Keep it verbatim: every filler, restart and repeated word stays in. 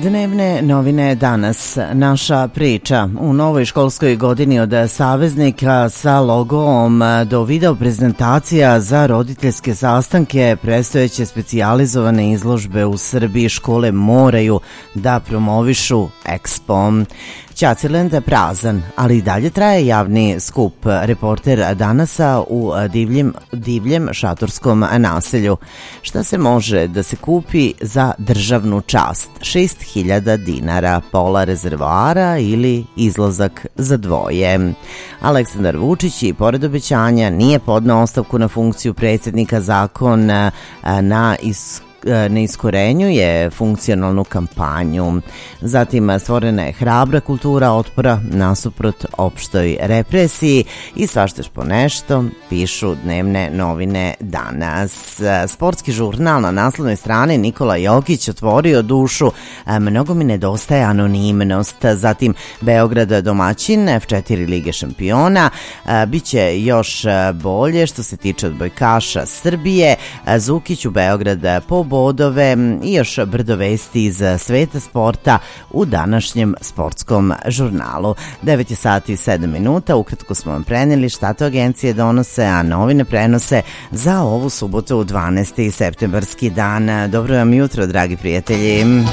Dnevne novine danas. Naša priča. U novoj školskoj godini od saveznika sa logoom do video prezentacija za roditeljske sastanke predstojeće specijalizovane izložbe u Srbiji škole moraju da promovišu Expo. Ćaciland prazan, ali i dalje traje javni skup. Reporter Danasa u divljem, divljem šatorskom naselju. Šta se može da se kupi za državnu čast? šest hiljada dinara, pola rezervoara ili izlazak za dvoje. Aleksandar Vučić i pored obećanja nije podneo ostavku na funkciju predsjednika, zakon na iskušnju ne iskorenjuje funkcionalnu kampanju. Zatim stvorena je hrabra kultura otpora nasuprot opštoj represiji i svašta po nešto pišu dnevne novine danas. Sportski žurnal na naslovnoj strani Nikola Jokić otvorio dušu, mnogo mi nedostaje anonimnost. Zatim Beograd domaćin F četiri Lige šampiona, biće još bolje što se tiče odbojkaša Srbije. Zukić u Beograd po bodove i još brdo vesti iz sveta sporta u današnjem sportskom žurnalu. devet je sati i sedam minuta, ukratko smo vam preneli šta to agencije donose, a novine prenose za ovu subotu u dvanaesti septembarski dan. Dobro vam jutro, dragi prijatelji.